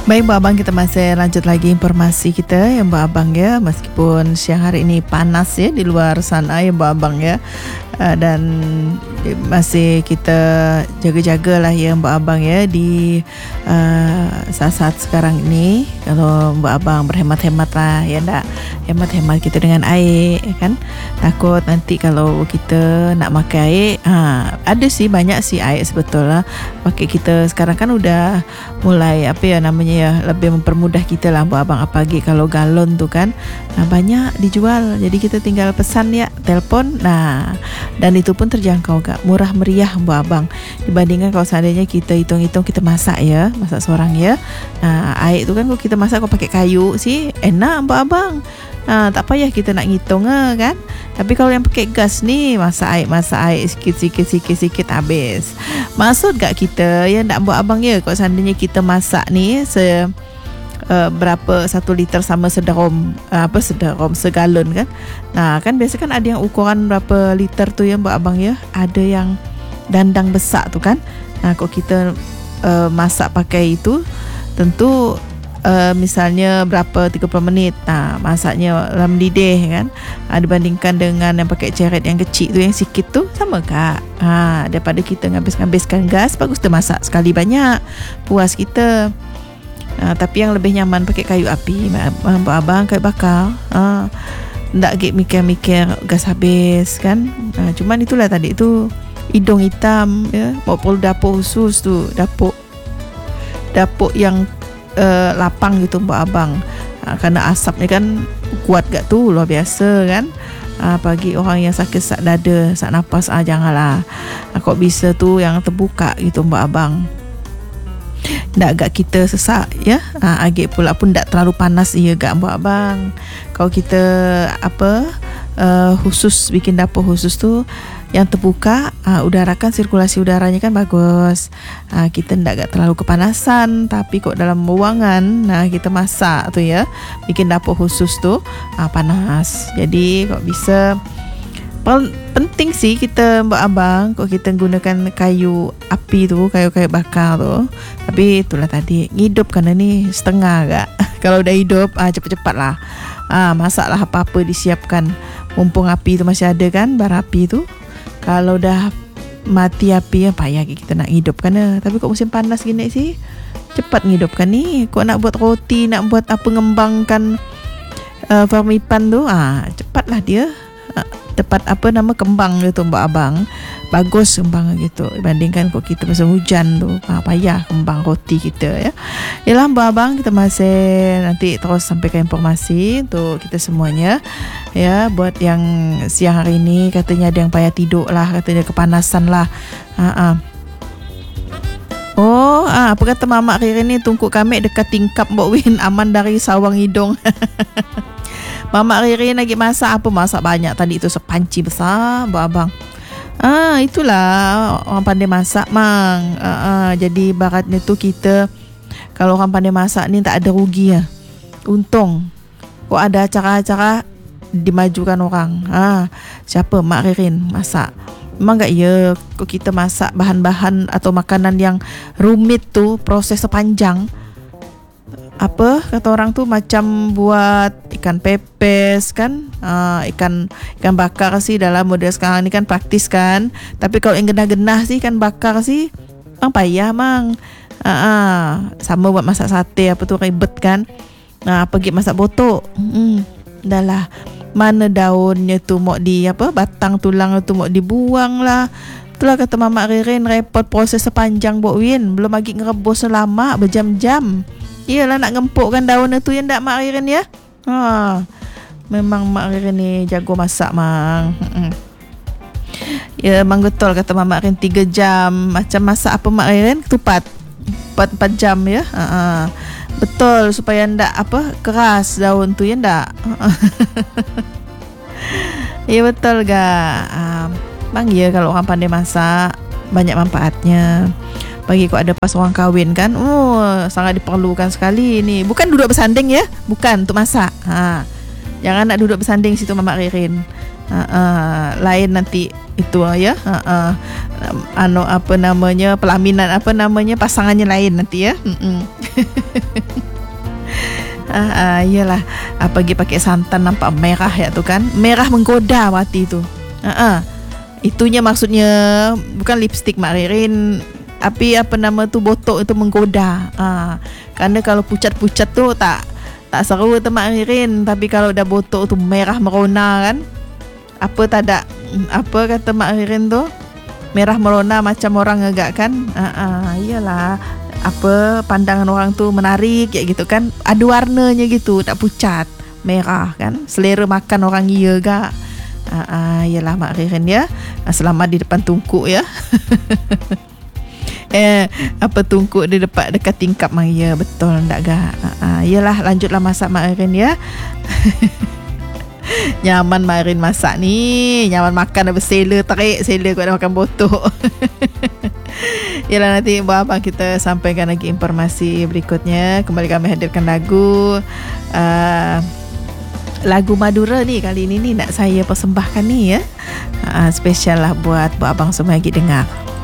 Baik Mbak Abang, kita masih lanjut lagi informasi kita ya Mbak Abang ya. Meskipun siang hari ini panas ya di luar sana ya Mbak Abang ya. Dan masih kita jaga-jaga lah ya Mbak Abang ya di saat-saat sekarang ini. Kalau Mbak Abang berhemat-hemat lah ya, ndak hemat-hemat kita dengan air kan. Takut nanti kalau kita nak makan air, ada sih banyak sih air sebetulnya. Pakai kita sekarang kan udah mulai apa ya namanya ya, lebih mempermudah kita lah Mbak Abang. Apalagi kalau galon tu kan banyak dijual, jadi kita tinggal pesan ya, telefon. Dan itu pun terjangkau gak, murah meriah Mbak Abang, dibandingkan kalau seandainya kita hitung-hitung kita masak ya, masak seorang ya. Air tu kan kalau kita masak kalau pakai kayu sih enak Mbak Abang. Tak payah kita nak ngitung kan. Tapi kalau yang pakai gas ni, masak air sikit habis. Maksud gak kita ya nak Mbak Abang ya, kalau seandainya kita masak ni berapa 1 liter sama sedarom segalon kan. Kan biasa kan ada yang ukuran berapa liter tu ya Mbak Abang ya. Ada yang dandang besar tu kan. Kalau kita masak pakai itu, tentu misalnya berapa 30 minit masaknya dalam lidih kan, dibandingkan dengan yang pakai ceret yang kecil tu, yang sikit tu, sama kak. Daripada kita ngabiskan gas, bagus kita masak sekali banyak, puas kita. Tapi yang lebih nyaman pakai kayu api Mbak Abang, kayu bakar. Tak mikir-mikir gas habis kan. Cuman itulah tadi tu hidung hitam ya, maupun dapur khusus tu, dapur yang lapang gitu Mbak Abang. Kerana asapnya kan kuat gak tu, luar biasa kan. Bagi orang yang sakit sak dada, sak nafas, janganlah. Kok bisa tu yang terbuka gitu Mbak Abang. Tak agak kita sesak ya. Agak pula pun tak terlalu panas ya gak Mbak Abang. Kalau kita khusus bikin dapur khusus tu yang terbuka, udarakan sirkulasi udaranya kan bagus. Kita tak agak terlalu kepanasan. Tapi kok dalam ruangan kita masak tu ya, bikin dapur khusus tu panas. Jadi kok bisa, penting sih kita Mbak Abang, kalau kita gunakan kayu api tu, kayu bakar tu. Tapi itulah tadi, hidup kan ni setengah gak. Kalau dah hidup cepat-cepat lah masaklah apa-apa disiapkan, mumpung api tu masih ada kan, bara api tu. Kalau dah mati api payah kita nak hidupkan. Tapi kok musim panas gini sih cepat ngidupkan ni. Kok nak buat roti, nak buat apa, ngembangkan vermipan tu, cepatlah dia. Tepat kembang gitu Mbak Abang, bagus kembang gitu, dibandingkan kok kita musim hujan tu payah kembang roti kita ya. Yalah Mbak Abang, kita masih nanti terus sampaikan informasi untuk kita semuanya ya. Buat yang siang hari ini katanya ada yang payah tidur lah, katanya kepanasan lah. Apa kata Mamak Riri ni, tungkuk kami dekat tingkap Mbok Win, aman dari sawang hidung. Mamak Riri lagi masak apa? Masak banyak tadi itu, sepanci besar Mbak Abang. Itulah orang pandai masak mang. Jadi baratnya tu kita, kalau orang pandai masak ni tak ada rugi ya. Untung. Kok ada acara-acara dimajukan orang. Siapa? Mak Ririn masak. Memang gak ya, kok kita masak bahan-bahan atau makanan yang rumit tu, proses sepanjang. Apa kata orang tu, macam buat ikan pepes kan, ikan bakar sih dalam model sekarang ni kan praktis kan. Tapi kalau yang genah-genah sih ikan bakar sih payah mang. Sama buat masak sate apa tu ribet kan. Pergi masak botok, dah lah, mana daunnya tu mau batang tulang tu mau dibuang lah. Itulah kata Mamak Ririn, repot proses sepanjang Bok Win, belum lagi ngerebus selama berjam-jam. Iyalah nak ngempukkan daun itu yang tak Mak Ririn ya. Memang Mak Ririn ni jago masak mang. Ya memang betul kata Mak Ririn, 3 jam. Macam masak apa Mak Ririn? Ketupat 4 jam ya. Betul, supaya ndak keras daun tu ya ndak. Ya betul gak. Bang ya, kalau orang pandai masak banyak manfaatnya. Bagi kok ada pas orang kahwin kan, sangat diperlukan sekali ni. Bukan duduk bersanding ya, bukan untuk masak. Jangan nak duduk bersanding situ Mamak Ririn. Lain nanti itu ya. Apa namanya, pelaminan apa namanya, pasangannya lain nanti ya. Iyalah, pergi pakai santan nampak merah ya tu kan. Merah menggoda Wati tu. Itunya maksudnya bukan lipstick Mak Ririn, tapi apa nama tu, botok itu menggoda. Karena kalau pucat-pucat tu tak seru tu Mak Ririn, tapi kalau dah botok tu merah merona kan. Apa tak ada, apa kata Mak Ririn tu, merah merona macam orang agak kan. Iyalah, apa pandangan orang tu menarik kayak gitu kan, ada warnanya gitu, tak pucat, merah kan, selera makan orang iya gak. Iyalah Mak Ririn ya, selamat di depan tungkuk ya. Apa tungkuk di dekat tingkap Mak, ya betul ndak gak. Iyalah, lanjutlah masak Mak Ririn ya. Nyaman Mak Ririn masak ni, nyaman makan apa sela kau dah makan botok. Yalah, nanti buat abang kita sampaikan lagi informasi berikutnya. Kembali kami hadirkan lagu Madura ni kali ini ni nak saya persembahkan ni ya. Spesial lah buat abang semua lagi dengar.